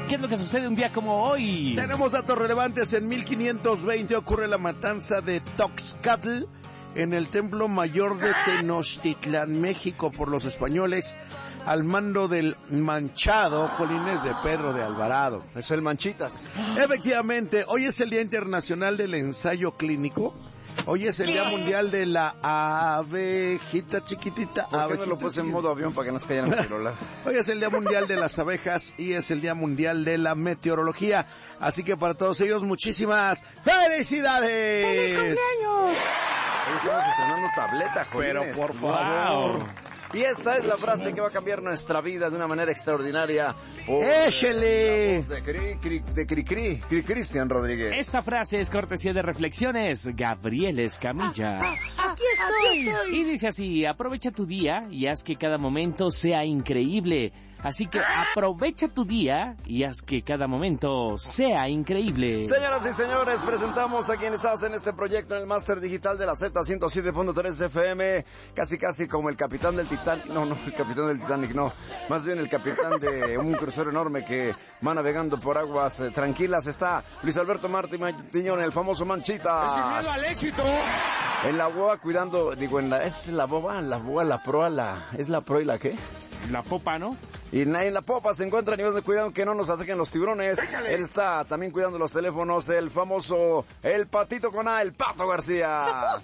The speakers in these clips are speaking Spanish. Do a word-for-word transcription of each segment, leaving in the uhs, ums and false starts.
¿Qué es lo que sucede un día como hoy? Tenemos datos relevantes. En mil quinientos veinte ocurre la matanza de Toxcatl en el Templo Mayor de Tenochtitlán, México, por los españoles, al mando del manchado Jolines de Pedro de Alvarado. Es el Manchitas. Efectivamente, hoy es el Día Internacional del Ensayo Clínico. Hoy es el Día Mundial de la Abejita Chiquitita. ¿Por qué no lo puse en modo avión para que no se caigan el celular? Hoy es el Día Mundial de las Abejas y es el Día Mundial de la Meteorología. Así que para todos ellos, muchísimas felicidades. ¡Feliz cumpleaños! Hoy estamos estrenando tableta, Jolines. Pero por favor. Wow. Y esta es la frase que va a cambiar nuestra vida de una manera extraordinaria. Por ¡Échele! la voz de Cri, Cri, de Cri, Cri, Cri, Cristian Rodríguez. Esta frase es cortesía de Reflexiones Gabriel Escamilla. Aquí estoy. Y dice así: aprovecha tu día y haz que cada momento sea increíble. Así que aprovecha tu día y haz que cada momento sea increíble. Señoras y señores, presentamos a quienes hacen este proyecto en el máster digital de la Z ciento siete punto tres F M, casi casi como el capitán del Titanic, no, no, el capitán del Titanic, no, más bien el capitán de un crucero enorme que va navegando por aguas eh, tranquilas. Está Luis Alberto Martín Tiñón, el famoso Manchitas. Sin miedo al éxito. En la boa cuidando, digo, en la, es la boa, la boa, la proa, la, es la pro y la qué. La popa, ¿no? Y en la popa se encuentra a nivel de cuidado que no nos ataquen los tiburones. Échale. Él está también cuidando los teléfonos, el famoso, el patito con A, el Pato García.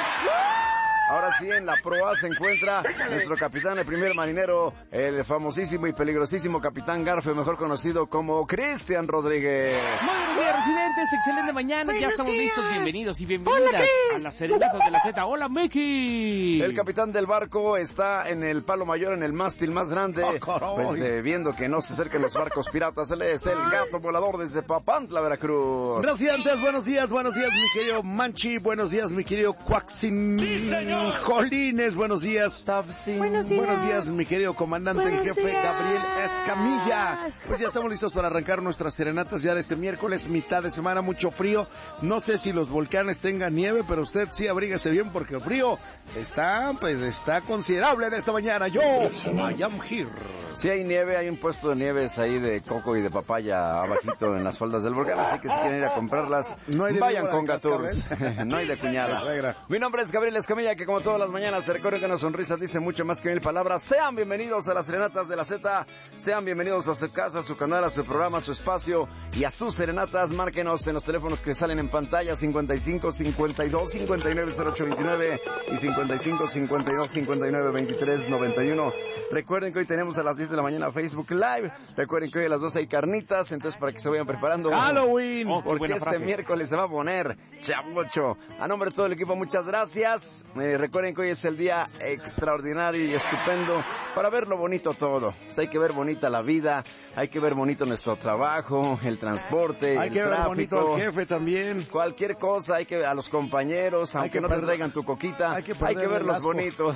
Ahora sí, en la proa se encuentra nuestro capitán, el primer marinero, el famosísimo y peligrosísimo capitán Garfio, mejor conocido como Cristian Rodríguez. Muy buenos días, residentes, excelente mañana, Buenos ya estamos días. listos, bienvenidos y bienvenidas Hola, Cris. a las serenatas de la Z. ¡Hola, Miki! El capitán del barco está en el palo mayor, en el mástil más grande, Oh, caray. pues eh, viendo que no se acerquen los barcos piratas. Él es el gato volador desde Papantla, Veracruz. Residentes, buenos días, buenos días, mi querido Manchi, buenos días, mi querido Cuaxin. ¡Sí, señor! Jolines, buenos días. Buenos días. Buenos días, mi querido comandante en Buenos jefe días. Gabriel Escamilla. Pues ya estamos listos para arrancar nuestras serenatas ya de este miércoles, mitad de semana, mucho frío. No sé si los volcanes tengan nieve, pero usted sí abríguese bien porque el frío está, pues está considerable de esta mañana. Yo, I am here. Si hay nieve, hay un puesto de nieves ahí de coco y de papaya abajito en las faldas del volcán, así que si quieren ir a comprarlas, No hay de vayan víbora con de Gatours. cascabel. No hay de cuñada. Suegra. Mi nombre es Gabriel Escamilla, que como todas las mañanas se recuerda que una sonrisa dice mucho más que mil palabras. Sean bienvenidos a las serenatas de la Z, sean bienvenidos a su casa, a su canal, a su programa, a su espacio y a sus serenatas. Márquenos en los teléfonos que salen en pantalla: cincuenta y cinco, cincuenta y dos, cincuenta y nueve, cero ocho veintinueve y cincuenta y cinco, cincuenta y dos, cincuenta y nueve, veintitrés, noventa y uno. Recuerden que hoy tenemos a las diez de la mañana Facebook Live. Recuerden que hoy a las doce hay carnitas, entonces para que se vayan preparando. Halloween. Oh, qué Porque buena este frase. miércoles se va a poner chabocho. A nombre de todo el equipo, muchas gracias. Eh, recuerden que hoy es el día extraordinario y estupendo para ver lo bonito todo. O sea, hay que ver bonita la vida, hay que ver bonito nuestro trabajo, el transporte, Hay el que ver tráfico. bonito al jefe también. Cualquier cosa, hay que ver a los compañeros, Hay aunque que no te perder- traigan tu coquita, hay hay que que, perder el verlos asco. bonitos.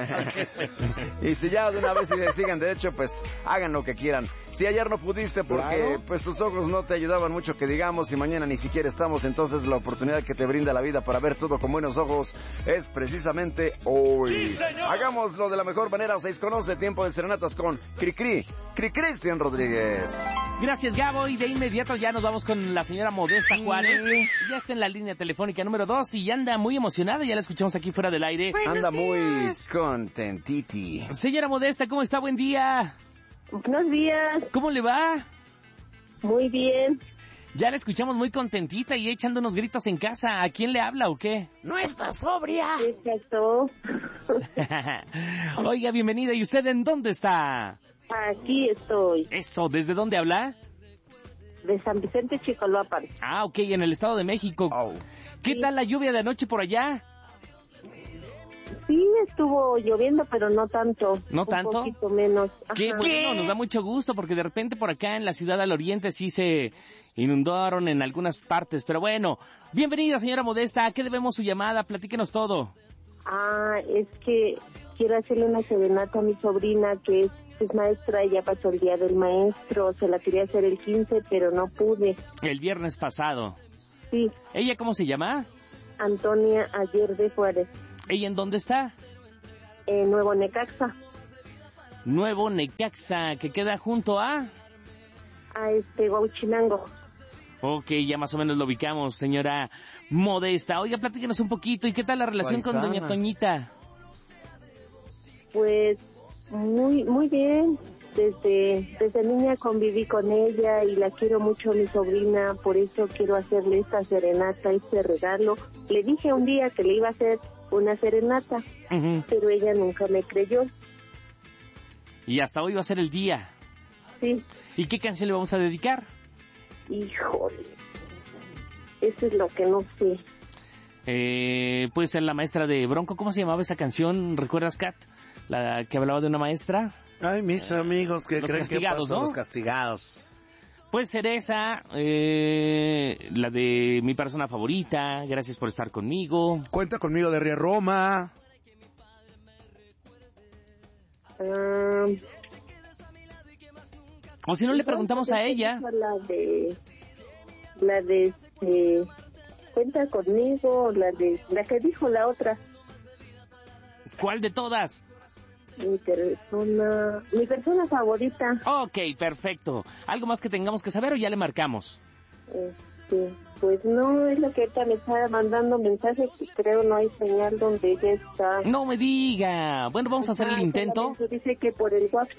Y si ya de una vez y sigan derecho, pues hagan lo que quieran. Si ayer no pudiste porque Claro. pues tus ojos no te ayudaban mucho que digamos y mañana ni siquiera estamos, entonces la oportunidad que te brinda la vida para ver todo con buenos ojos es precisamente hoy. Hagámoslo de la mejor manera. Se conoce tiempo de serenatas con Cricri, Cri Cristian Rodríguez. Gracias, Gabo, y de inmediato ya nos vamos con la señora Modesta Juárez. Ya está en la línea telefónica número dos y ya anda muy emocionada, ya la escuchamos aquí fuera del aire. Buenos Anda muy días. contentiti. Señora Modesta, ¿cómo está? Buen día. Buenos días, ¿Cómo le va? muy bien. Ya la escuchamos muy contentita y echando unos gritos en casa. ¿A quién le habla o qué? No está sobria. Exacto. Oiga, bienvenida. ¿Y usted en dónde está? Aquí estoy, Eso, ¿desde dónde habla? de San Vicente Chicoloapan. Ah, ok, en el Estado de México. Oh. ¿Qué tal la lluvia de anoche por allá? Sí, estuvo lloviendo, pero no tanto. ¿No Un tanto? poquito menos. Qué Ajá. bueno, nos da mucho gusto porque de repente por acá en la ciudad al oriente sí se inundaron en algunas partes. Pero bueno, bienvenida señora Modesta. ¿A qué debemos su llamada? Platíquenos todo. Ah, es que quiero hacerle una serenata a mi sobrina que es, es maestra. Ella pasó el día del maestro. Se la quería hacer el quince, pero no pude. El viernes pasado. Sí, ¿Ella cómo se llama? Antonia Ayer de Juárez, ¿Ella en dónde está? en Nuevo Necaxa. Nuevo Necaxa, que queda junto a... a este Huachinango. Ok, ya más o menos lo ubicamos, señora Modesta. Oiga, platíquenos un poquito, ¿y qué tal la relación Paisana. con doña Toñita? Pues muy muy bien. Desde desde niña conviví con ella y la quiero mucho, mi sobrina, por eso quiero hacerle esta serenata, este regalo. Le dije un día que le iba a hacer una serenata, Uh-huh. pero ella nunca me creyó. Y hasta hoy va a ser el día. Sí, ¿Y qué canción le vamos a dedicar? híjole, eso es lo que no sé. Eh, pues en la maestra de Bronco, ¿cómo se llamaba esa canción? ¿Recuerdas, Kat? La que hablaba de una maestra. Ay, mis amigos, que Los creen que castigados, pasó? ¿no? Los castigados. Puede ser esa, eh, la de mi persona favorita, gracias por estar conmigo. Cuenta conmigo de Ría Roma. Ah, O si no, le preguntamos a ella. La de, la de, este, cuenta conmigo, la de, la que dijo la otra, ¿Cuál de todas? mi persona, mi persona favorita. Ok, perfecto. ¿Algo más que tengamos que saber o ya le marcamos? Este, pues no, es lo que ahorita me está mandando mensajes y creo no hay señal donde ella está. No me diga. Bueno, vamos a hacer el Ah, intento. solamente dice que por el WhatsApp.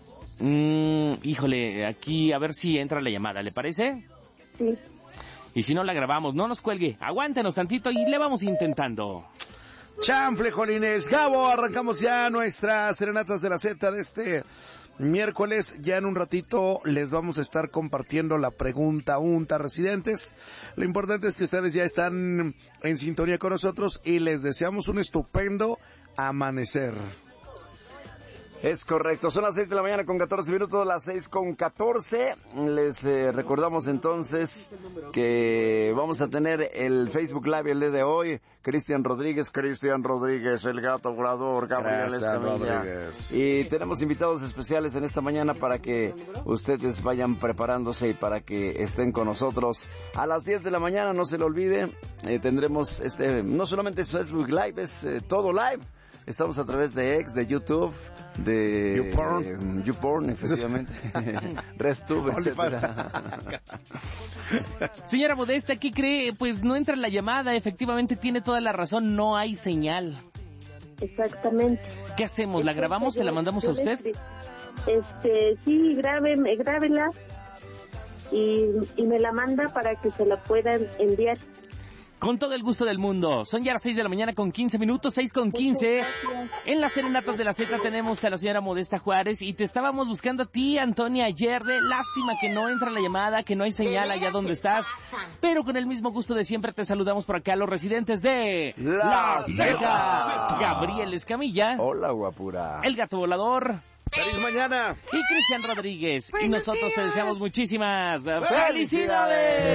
Mm, híjole, aquí a ver si entra la llamada, ¿le parece? Sí. Y si no la grabamos, no nos cuelgue. Aguántenos tantito y le vamos intentando. Chanfle, Jolines. Gabo, arrancamos ya nuestras serenatas de la Z de este miércoles. Ya en un ratito les vamos a estar compartiendo la pregunta UNTA residentes. Lo importante es que ustedes ya están en sintonía con nosotros y les deseamos un estupendo amanecer. Es correcto, son las seis de la mañana con catorce minutos, las seis con catorce. Les eh, recordamos entonces que vamos a tener el Facebook Live el día de hoy. Cristian Rodríguez, Cristian Rodríguez, el gato volador, Gabriel Cristian Escamilla. Rodríguez. Y tenemos invitados especiales en esta mañana para que ustedes vayan preparándose y para que estén con nosotros. A las diez de la mañana, no se lo olvide, eh, tendremos este, no solamente es Facebook Live, es eh, todo live. Estamos a través de X, de YouTube, de YouPorn. eh, YouPorn, efectivamente, RedTube, etcétera. Señora Modesta, ¿qué cree? Pues no entra la llamada, efectivamente tiene toda la razón, no hay señal. Exactamente. ¿Qué hacemos? ¿La grabamos? ¿Se la mandamos a usted? Este, sí, grábeme, grábela y, y me la manda para que se la puedan enviar. Con todo el gusto del mundo. Son ya las seis de la mañana con quince minutos, seis con quince. En las serenatas de la Z tenemos a la señora Modesta Juárez y te estábamos buscando a ti, Antonia Ayerde. Lástima que no entra la llamada, que no hay señal allá donde estás. Pero con el mismo gusto de siempre te saludamos por acá los residentes de La Z. Gabriel Escamilla. Hola, guapura. El gato volador. ¡Feliz mañana! Y Cristian Rodríguez. Y Buenos nosotros te días. deseamos muchísimas felicidades. ¡Felicidades!